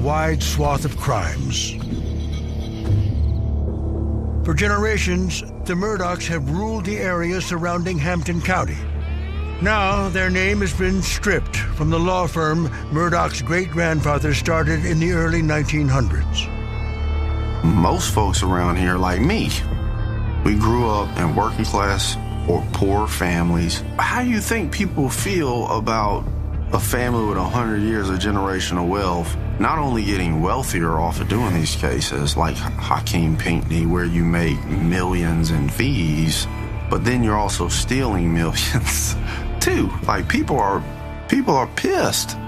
wide swath of crimes. For generations, the Murdaughs have ruled the area surrounding Hampton County. Now, their name has been stripped from the law firm Murdaugh's great-grandfather started in the early 1900s. Most folks around here, like me, we grew up in working class or poor families. How do you think people feel about a family with 100 years of generational wealth not only getting wealthier off of doing these cases, like Hakeem Pinckney, where you make millions in fees, but then you're also stealing millions too. Like, people are pissed.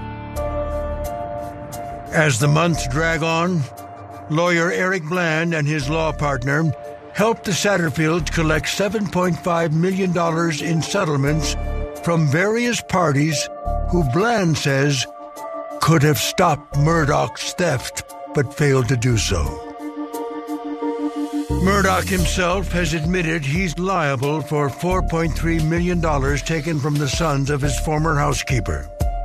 As the months drag on, lawyer Eric Bland and his law partner helped the Satterfields collect $7.5 million in settlements from various parties who Bland says could have stopped Murdaugh's theft, but failed to do so. Murdaugh himself has admitted he's liable for $4.3 million taken from the sons of his former housekeeper.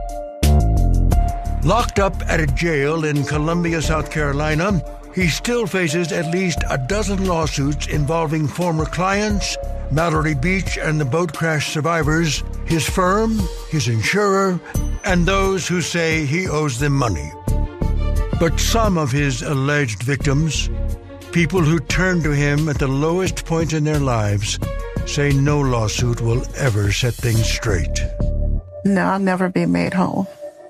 Locked up at a jail in Columbia, South Carolina, he still faces at least a dozen lawsuits involving former clients, Mallory Beach and the boat crash survivors, his firm, his insurer, and those who say he owes them money. But some of his alleged victims, people who turn to him at the lowest points in their lives, say no lawsuit will ever set things straight. No, I'll never be made whole.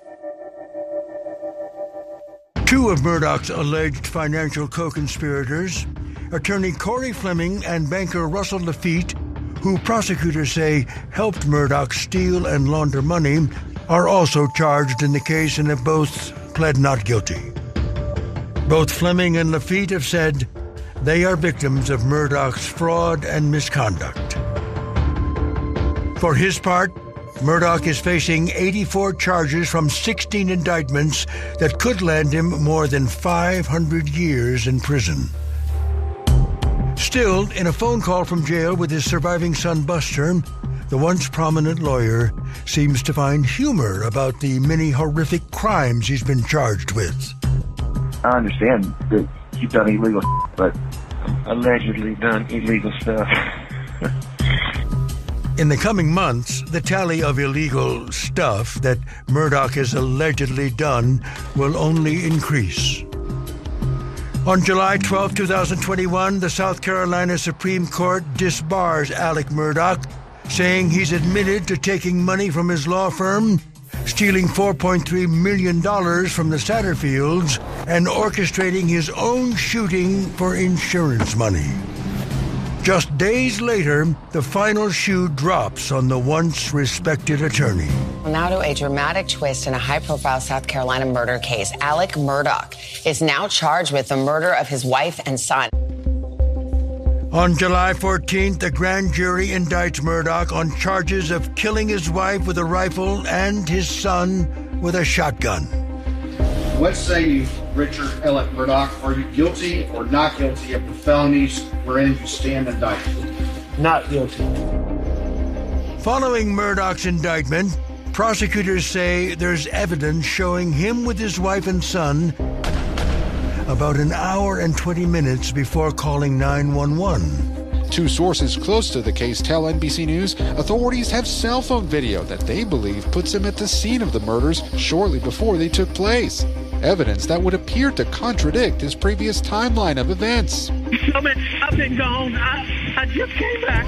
Two of Murdaugh's alleged financial co-conspirators, attorney Corey Fleming and banker Russell Lafitte, who prosecutors say helped Murdaugh steal and launder money, are also charged in the case and have both pled not guilty. Both Fleming and Lafitte have said they are victims of Murdaugh's fraud and misconduct. For his part, Murdaugh is facing 84 charges from 16 indictments that could land him more than 500 years in prison. Still, in a phone call from jail with his surviving son Buster, the once prominent lawyer seems to find humor about the many horrific crimes he's been charged with. I understand that you've done illegal but allegedly done illegal stuff. In the coming months, the tally of illegal stuff that Murdaugh has allegedly done will only increase. On July 12, 2021, the South Carolina Supreme Court disbars Alec Murdaugh, saying he's admitted to taking money from his law firm, stealing $4.3 million from the Satterfields, and orchestrating his own shooting for insurance money. Just days later, the final shoe drops on the once respected attorney. Now to a dramatic twist in a high-profile South Carolina murder case. Alec Murdaugh is now charged with the murder of his wife and son. On July 14th, the grand jury indicts Murdaugh on charges of killing his wife with a rifle and his son with a shotgun. What say you, Richard Alec Murdaugh? Are you guilty or not guilty of the felonies wherein you stand indicted? Not guilty. Following Murdaugh's indictment, prosecutors say there's evidence showing him with his wife and son about an hour and 20 minutes before calling 911. Two sources close to the case tell NBC News authorities have cell phone video that they believe puts him at the scene of the murders shortly before they took place. Evidence that would appear to contradict his previous timeline of events. I've been gone. I just came back.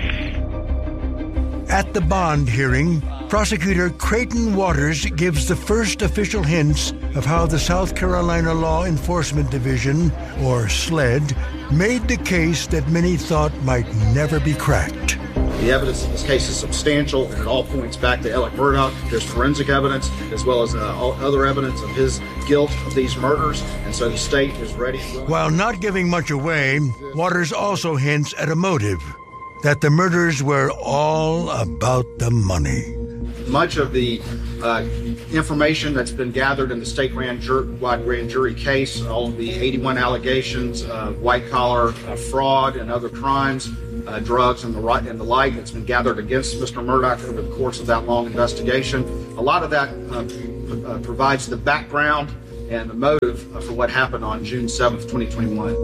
At the bond hearing, prosecutor Creighton Waters gives the first official hints of how the South Carolina Law Enforcement Division, or SLED, made the case that many thought might never be cracked. The evidence in this case is substantial, and it all points back to Alec Murdaugh. There's forensic evidence, as well as all other evidence of his guilt of these murders, and so the state is ready. While not giving much away, Waters also hints at a motive, that the murders were all about the money. Much of the information that's been gathered in the statewide grand jury case, all of the 81 allegations of white-collar fraud and other crimes, drugs and the like that's been gathered against Mr. Murdaugh over the course of that long investigation. A lot of that provides the background and the motive for what happened on June 7th, 2021.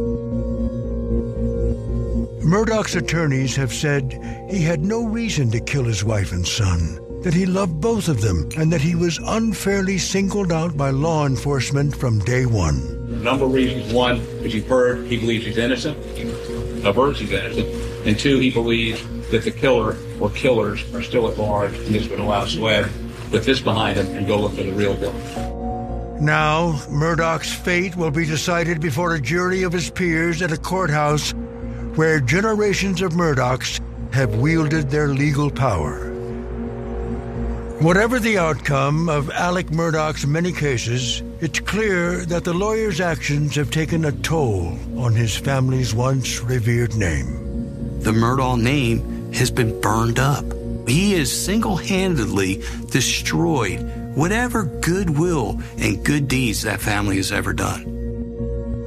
Murdaugh's attorneys have said he had no reason to kill his wife and son, that he loved both of them, and that he was unfairly singled out by law enforcement from day one. A number of reasons. One, as you've heard, he believes he's innocent, averts he's innocent. And two, he believes that the killer or killers are still at large, and this would allow Swed to put this behind him and go look for the real villain. Now, Murdaugh's fate will be decided before a jury of his peers at a courthouse where generations of Murdaughs have wielded their legal power. Whatever the outcome of Alec Murdaugh's many cases, it's clear that the lawyer's actions have taken a toll on his family's once revered name. The Murdaugh name has been burned up. He has single-handedly destroyed whatever goodwill and good deeds that family has ever done.